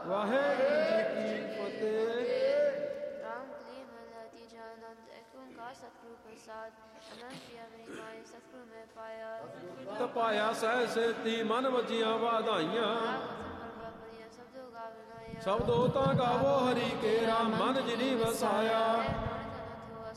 ਵਾਹਿਗੁਰੂ ਜੀ ਕੀ ਫਤਿਹ। राम कली मल तीजा आनंद एक ओंकार सतगुरु प्रसाद अनंत पिया मेरी माए सतगुरु में पाया ਤਪਾਇਆ ਸਹਿ ਸੇਤੀ ਮਨ ਵਜੀਆਂ ਵਾਧਾਈਆਂ। शब्दों गा विनाया ਸ਼ਬਦੋ ਤਾਂ ਗਾਵੋ ਹਰੀ ਕੇਰਾ ਮਨ ਜਿਨੀ ਵਸਾਇਆ।